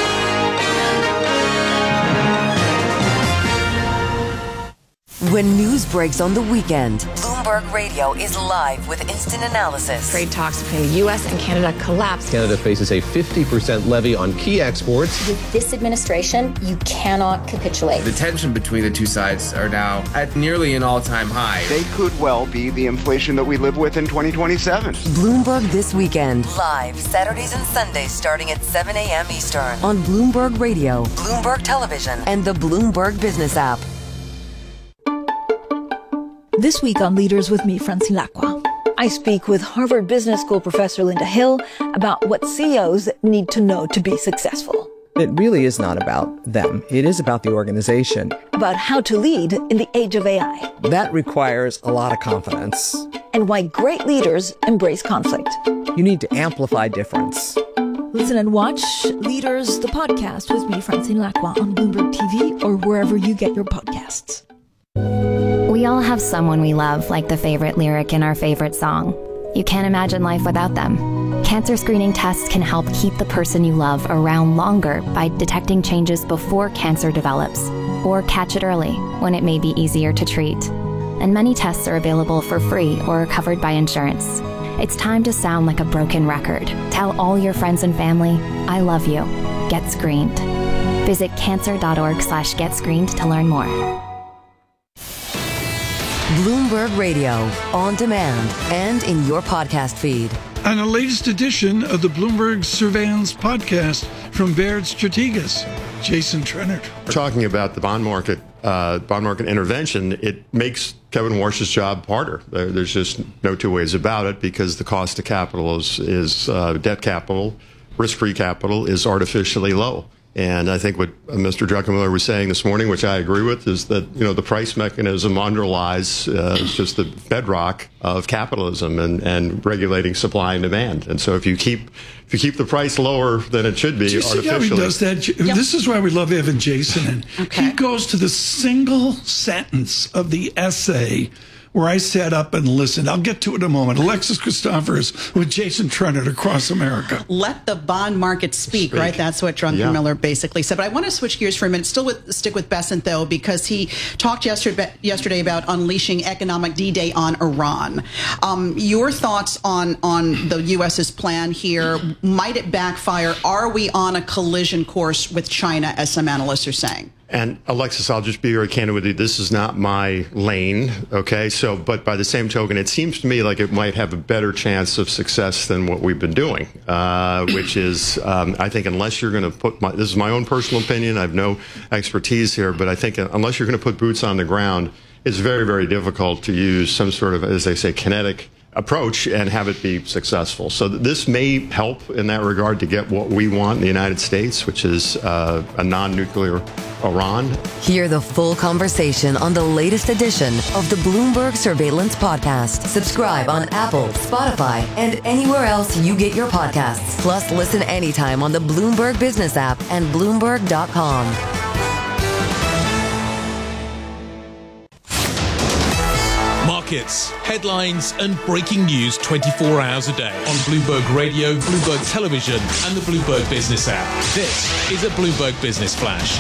When news breaks on the weekend, Bloomberg Radio is live with instant analysis. Trade talks between the U S and Canada collapse. Canada faces a fifty percent levy on key exports. With this administration, you cannot capitulate. The tension between the two sides are now at nearly an all-time high. They could well be the inflation that we live with in twenty twenty-seven. Bloomberg This Weekend, live Saturdays and Sundays starting at seven a.m. Eastern on Bloomberg Radio, Bloomberg Television, and the Bloomberg Business app. This week on Leaders with me, Francine Lacqua, I speak with Harvard Business School professor Linda Hill about what C E Os need to know to be successful. It really is not about them. It is about the organization. About how to lead in the age of A I. That requires a lot of confidence. And why great leaders embrace conflict. You need to amplify difference. Listen and watch Leaders, the podcast with me, Francine Lacqua, on Bloomberg T V or wherever you get your podcasts. We all have someone we love, like the favorite lyric in our favorite song. You can't imagine life without them. Cancer screening tests can help keep the person you love around longer by detecting changes before cancer develops, or catch it early when it may be easier to treat. And many tests are available for free or are covered by insurance. It's time to sound like a broken record. Tell all your friends and family, I love you. Get screened. Visit cancer.org slash get screened to learn more. Bloomberg Radio, on demand and in your podcast feed. On the latest edition of the Bloomberg Surveillance podcast from Baird Strategas, Jason Trennert. Talking about the bond market, uh, bond market intervention, it makes Kevin Warsh's job harder. There, there's just no two ways about it because the cost of capital is, is uh, debt capital, risk-free capital is artificially low. And I think what Mister Druckenmiller was saying this morning, which I agree with, is that, you know, the price mechanism underlies uh, just the bedrock of capitalism and, and regulating supply and demand. And so if you keep if you keep the price lower than it should be, do you see artificially. How he does that? Yep. This is why we love Evan Jason. And okay. He goes to the single sentence of the essay where I sat up and listened. I'll get to it in a moment. Alexis Christophers with Jason Trennert across America. Let the bond market speak, speak. Right? That's what Druckenmiller yeah. basically said. But I want to switch gears for a minute. Still with, stick with Bessent, though, because he talked yesterday, yesterday about unleashing economic D-Day on Iran. Um, your thoughts on, on the U S's plan here? Might it backfire? Are we on a collision course with China, as some analysts are saying? And Alexis, I'll just be very candid with you. This is not my lane, okay? So, but by the same token, it seems to me like it might have a better chance of success than what we've been doing, uh, which is, um, I think, unless you're going to put, my, this is my own personal opinion. I have no expertise here, but I think unless you're going to put boots on the ground, it's very, very difficult to use some sort of, as they say, kinetic approach and have it be successful. So this may help in that regard to get what we want in the United States, which is uh, a non-nuclear Iran. Hear the full conversation on the latest edition of the Bloomberg Surveillance Podcast. Subscribe on Apple, Spotify, and anywhere else you get your podcasts. Plus, listen anytime on the Bloomberg Business app and Bloomberg dot com. Markets, headlines, and breaking news twenty-four hours a day on Bloomberg Radio, Bloomberg Television, and the Bloomberg Business app. This is a Bloomberg Business Flash.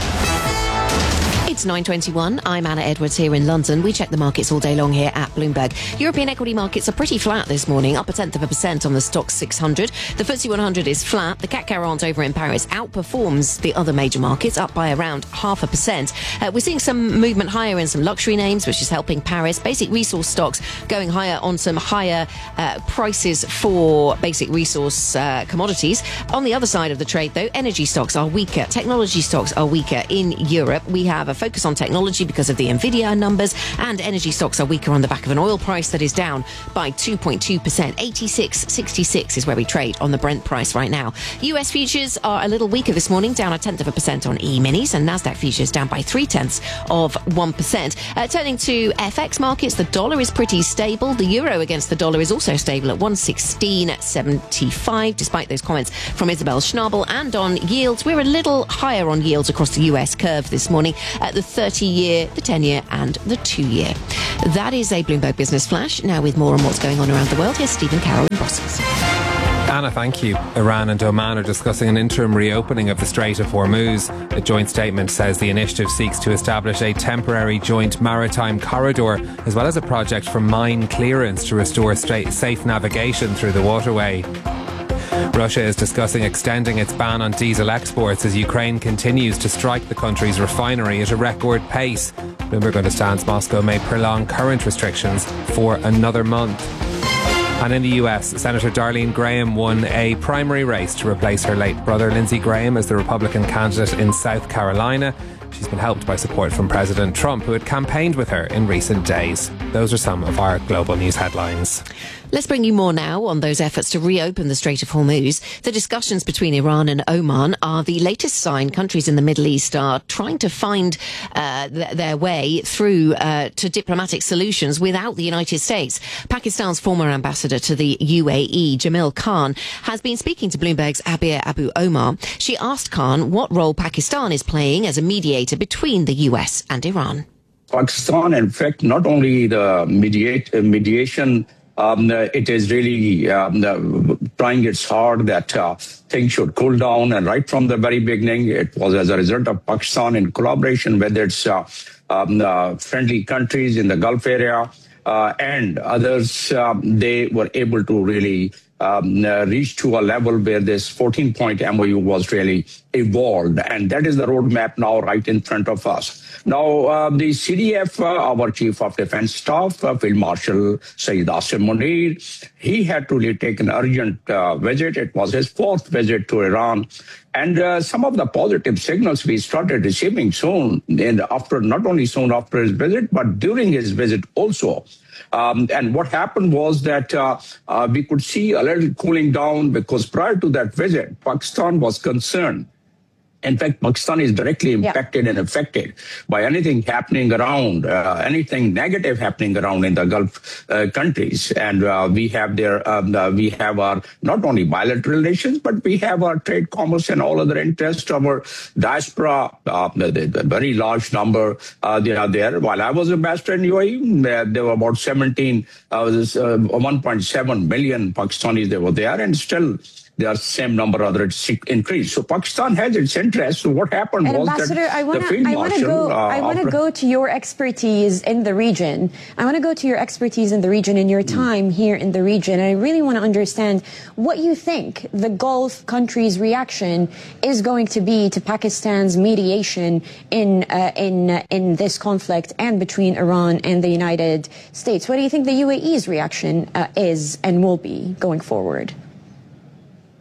It's nine twenty-one. I'm Anna Edwards here in London. We check the markets all day long here at Bloomberg. European equity markets are pretty flat this morning, up a tenth of a percent on the Stoxx six hundred. The F T S E one hundred is flat. The C A C quarante over in Paris outperforms the other major markets, up by around half a percent. Uh, we're seeing some movement higher in some luxury names, which is helping Paris. Basic resource stocks going higher on some higher uh, prices for basic resource uh, commodities. On the other side of the trade, though, energy stocks are weaker. Technology stocks are weaker in Europe. We have a focus on technology because of the Nvidia numbers, and energy stocks are weaker on the back of an oil price that is down by two point two percent. eighty-six sixty-six is where we trade on the Brent price right now. U S futures are a little weaker this morning, down a tenth of a percent on E-minis, and Nasdaq futures down by three tenths of one percent. Uh, turning to F X markets, the dollar is pretty stable. The euro against the dollar is also stable at one sixteen seventy-five, despite those comments from Isabel Schnabel. And on yields, we're a little higher on yields across the U S curve this morning at the thirty-year, the ten-year, and the two-year. That is a Bloomberg Business Flash. Now with more on what's going on around the world, here's Stephen Carroll in Brussels. Anna, thank you. Iran and Oman are discussing an interim reopening of the Strait of Hormuz. A joint statement says the initiative seeks to establish a temporary joint maritime corridor, as well as a project for mine clearance to restore safe navigation through the waterway. Russia is discussing extending its ban on diesel exports as Ukraine continues to strike the country's refinery at a record pace. Bloomberg understands Moscow may prolong current restrictions for another month. And in the U S, Senator Darlene Graham won a primary race to replace her late brother Lindsey Graham as the Republican candidate in South Carolina. She's been helped by support from President Trump, who had campaigned with her in recent days. Those are some of our global news headlines. Let's bring you more now on those efforts to reopen the Strait of Hormuz. The discussions between Iran and Oman are the latest sign countries in the Middle East are trying to find uh, th- their way through uh, to diplomatic solutions without the United States. Pakistan's former ambassador to the U A E, Jamil Khan, has been speaking to Bloomberg's Abir Abu Omar. She asked Khan what role Pakistan is playing as a mediator between the U S and Iran. Pakistan, in fact, not only the mediate, uh, mediation Um, it is really um, trying its hard that uh, things should cool down. And right from the very beginning, it was as a result of Pakistan in collaboration with its uh, um, uh, friendly countries in the Gulf area uh, and others. Um, they were able to really um, uh, reach to a level where this fourteen-point M O U was really evolved. And that is the roadmap now right in front of us. Now, uh, the C D F, uh, our Chief of Defense Staff, uh, Field Marshal Saeed Asim Munir, he had to really take an urgent uh, visit. It was his fourth visit to Iran. And uh, some of the positive signals we started receiving soon, and after not only soon after his visit, but during his visit also. Um, and what happened was that uh, uh, we could see a little cooling down because prior to that visit, Pakistan was concerned. In fact, Pakistan is directly impacted yeah. and affected by anything happening around, uh, anything negative happening around in the Gulf uh, countries. And uh, we have their, um, uh, we have our not only bilateral relations, but we have our trade, commerce, and all other interests. Our diaspora, uh, the, the very large number, uh, they are there. While I was ambassador in U A E, uh, there were about seventeen, uh, uh, one point seven million Pakistanis that were there, and still there are same number of other increase. So Pakistan has its interests. So what happened and was Ambassador, that I wanna, the field I wanna marshal... Go, uh, I want to go to your expertise in the region. I want to go to your expertise in the region and your time mm. here in the region. And I really want to understand what you think the Gulf countries' reaction is going to be to Pakistan's mediation in, uh, in, uh, in this conflict and between Iran and the United States. What do you think the U A E's reaction uh, is and will be going forward?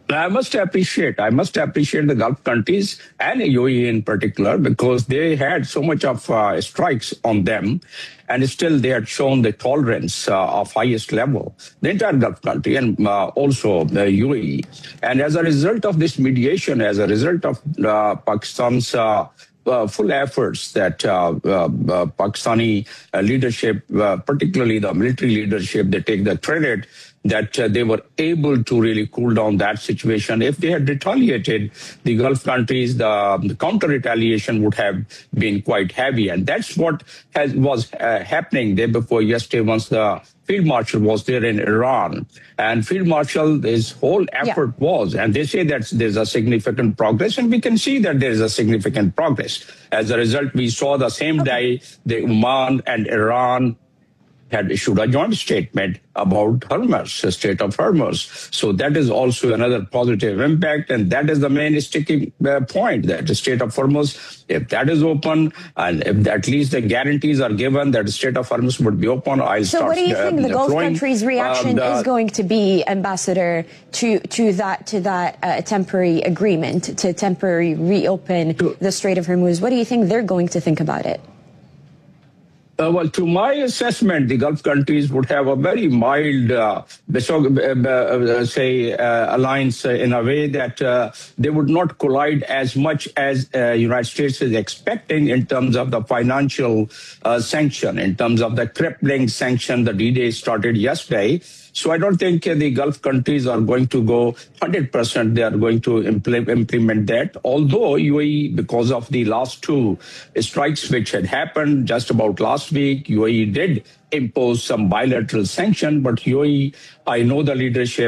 I must appreciate, I must appreciate the Gulf countries and U A E in particular, because they had so much of uh, strikes on them, and still they had shown the tolerance uh, of highest level, the entire Gulf country and uh, also the U A E. And as a result of this mediation, as a result of uh, Pakistan's uh, Uh, full efforts that uh, uh, uh, Pakistani uh, leadership, uh, particularly the military leadership, they take the credit that uh, they were able to really cool down that situation. If they had retaliated, the Gulf countries, the, the counter-retaliation would have been quite heavy. And that's what has, was uh, happening day before yesterday once the Field Marshal was there in Iran. And Field Marshal, his whole effort yeah. was, and they say that there's a significant progress, and we can see that there is a significant progress. As a result, we saw the same okay. day, the Oman and Iran had issued a joint statement about Hormuz, the Strait of Hormuz. So that is also another positive impact, and that is the main sticking uh, point, that the Strait of Hormuz, if that is open, and if at least the guarantees are given that the Strait of Hormuz would be open, I'll so start. So what do you think uh, the Gulf flowing. countries' reaction um, the, is going to be, Ambassador, to to that to that uh, temporary agreement, to temporarily reopen to, the Strait of Hormuz? What do you think they're going to think about it? Uh, well, to my assessment, the Gulf countries would have a very mild, uh, uh, say, uh, alliance uh, in a way that uh, they would not collide as much as the uh, United States is expecting in terms of the financial uh, sanction, in terms of the crippling sanction. The D-Day started yesterday. So I don't think uh, the Gulf countries are going to go one hundred percent. They are going to impl- implement that. Although U A E, because of the last two strikes which had happened just about last week, U A E did impose some bilateral sanction. But U A E, I know the leadership.